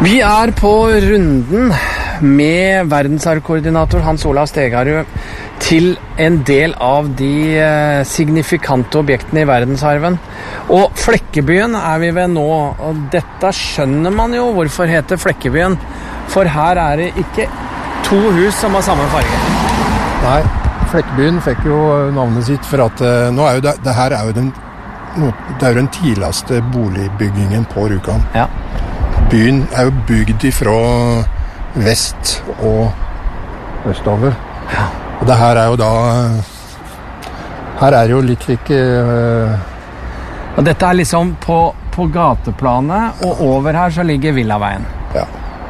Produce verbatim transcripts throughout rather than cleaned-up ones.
Vi er på runden med verdensarvkoordinator Hans Olav Stegarud til en del av de signifikante objektene i verdensarven. Og Flekkebyen er vi ved nå, og dette skjønner man jo hvorfor heter Flekkebyen, for her er det ikke to hus som har samme farge. Nei, Flekkebyen fikk jo navnet sitt for at nå er jo det, det her er jo den, det er jo den tidligste boligbyggingen på Rjukan. Ja. Byen er jo bygd ifra vest og østover. Ja. Og det her er jo da, her er jo litt like... Uh, og dette er liksom på, på gateplanet, og over her så ligger Villaveien. Ja.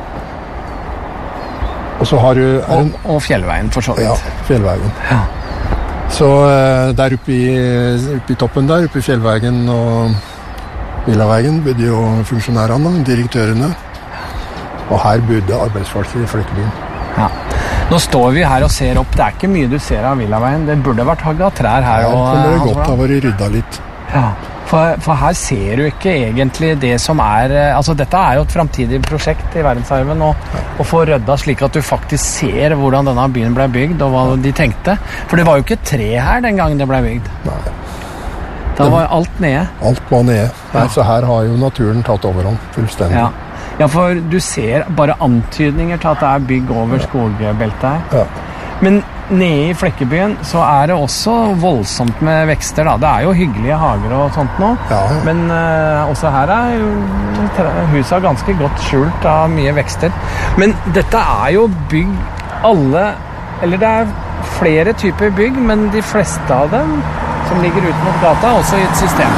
Og så har du... Og, en, og Fjellveien, for så vidt. Ja, Fjellveien. Ja. Så uh, der oppe i, oppe i toppen der, oppe i Fjellveien og Villaveien, bodde jo funksjonærene, direktørene. Og her bodde arbeidsfolk i Flekkebyen. Ja. Nå står vi her og ser opp. Det er ikke mye du ser av Villaveien. Det burde vært hagget trær her. Her kommer det godt av å rydda litt. Ja, for, for her ser du ikke egentlig det som er... Altså, dette er jo et fremtidig prosjekt i verdensarven, og, ja. Å få rydda slik at du faktisk ser hvordan denne byen ble bygd, og hva ja. De tenkte. For det var jo ikke tre her den gangen det ble bygd. Nei. Da var alt nede. Alt var nede. Nei, så her har jo naturen tatt overhånd fullstendig. Ja. Ja, for du ser bare antydninger til at det er bygg over ja. Skogbeltet her. Ja. Men nede i Flekkebyen så er det også voldsomt med vekster, da. Det er jo hyggelige hager og sånt nå. Ja, ja. Men uh, også her er jo huset ganske godt skjult av mye vekster. Men dette er jo bygg alle, eller det er flere typer bygg, men de fleste av dem som ligger ut mot gata, også i et system.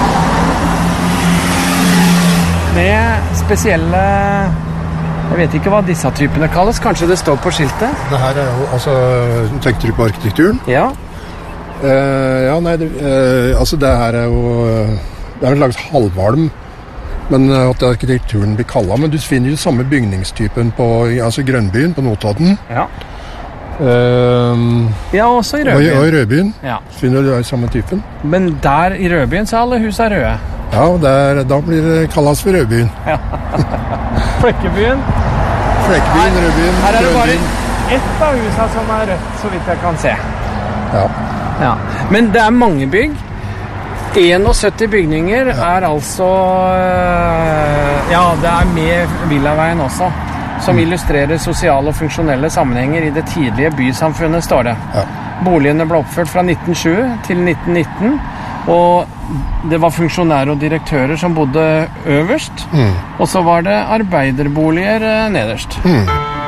Med spesielle, jeg vet ikke hva disse typene kalles, kanskje det står på skiltet? Det her er jo, altså, tenkte du på arkitekturen? Ja. Uh, ja, nei, det, uh, altså det her er jo, det er en slags halvvalm, men at arkitekturen blir kallet, men du finner jo samme bygningstypen på, altså Grønbyen på Notodden. Ja. Uh, ja, også i Rødbyen. Og i, og i Rødbyen ja. finner du samme typen. Men der i Rødbyen så er alle hus er røde. Ja, der, da blir det kalles for Rødbyen. Ja. Flekkebyen. Flekkebyen, Rødbyen, her er det bare Rødbyen. ett av husene som er rødt, så vidt jeg kan se. Ja. Ja. Men det er mange bygg. enogsytti bygninger ja. Er altså... Ja, det er med Villaveien også, som mm. illustrerer sosiale og funksjonelle sammenhenger i det tidlige bysamfunnet, står det. Ja. Boligene ble oppført fra nitten tjue til nitten nitten, og det var funksjonærer og direktører som bodde øverst, mm. og så var det arbeiderboliger nederst. Mm.